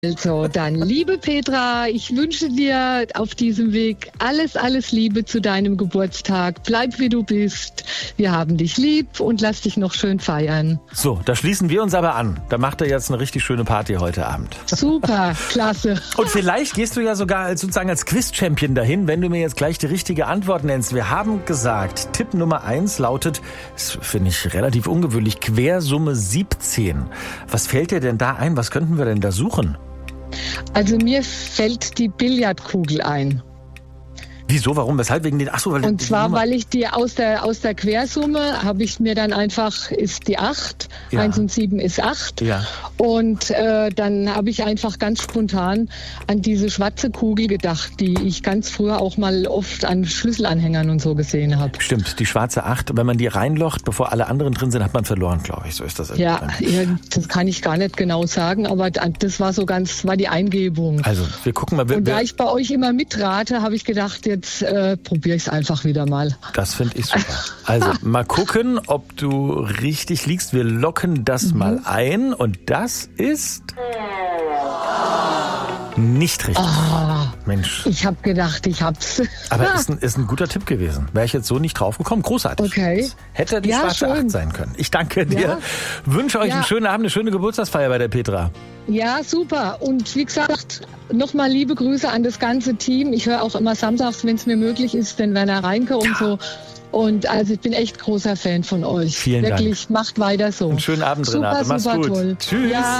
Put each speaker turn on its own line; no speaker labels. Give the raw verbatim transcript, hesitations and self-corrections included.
Also dann, liebe Petra, ich wünsche dir auf diesem Weg alles, alles Liebe zu deinem Geburtstag. Bleib wie du bist. Wir haben dich lieb und lass dich noch schön feiern.
So, da schließen wir uns aber an. Da macht er jetzt eine richtig schöne Party heute Abend.
Super, klasse.
Und vielleicht gehst du ja sogar als, sozusagen als Quiz-Champion dahin, wenn du mir jetzt gleich die richtige Antwort nennst. Wir haben gesagt, Tipp Nummer eins lautet, das finde ich relativ ungewöhnlich, Quersumme siebzehn. Was fällt dir denn da ein? Was könnten wir denn da suchen?
Also mir fällt die Billardkugel ein.
Wieso? Warum? Weshalb? Wegen den? Ach so, weil
Und zwar, weil ich die aus der aus der Quersumme habe ich mir dann einfach ist die acht,
Ja.
eins und sieben ist acht.
Ja.
Und äh, dann habe ich einfach ganz spontan an diese schwarze Kugel gedacht, die ich ganz früher auch mal oft an Schlüsselanhängern und so gesehen habe.
Stimmt, die schwarze acht. Wenn man die reinlocht, bevor alle anderen drin sind, hat man verloren, glaube ich. So ist das.
Ja, ja, das kann ich gar nicht genau sagen, aber das war so ganz, war die Eingebung.
Also, wir gucken mal. Wir,
Und da
wir,
ich bei euch immer mitrate, habe ich gedacht, jetzt äh, probiere ich es einfach wieder mal.
Das finde ich super. Also, mal gucken, ob du richtig liegst. Wir locken das mhm. mal ein und das ist nicht richtig.
Oh,
Mensch.
Ich habe gedacht, ich hab's.
Aber ist ein, ist ein guter Tipp gewesen. Wäre ich jetzt so nicht drauf gekommen. Großartig.
Okay.
Hätte die
Ja,
schwarze
schön.
acht sein können. Ich danke dir.
Ja.
Wünsche euch
Ja.
einen schönen Abend, eine schöne Geburtstagsfeier bei der Petra.
Ja, super. Und wie gesagt, nochmal liebe Grüße an das ganze Team. Ich höre auch immer samstags, wenn es mir möglich ist, den Werner Reinke und so. Und also ich bin echt großer Fan von euch.
Vielen Dank.
Wirklich, macht weiter so.
Einen schönen Abend,
super,
Renate. Mach's
super
gut.
Toll.
Tschüss.
Ja.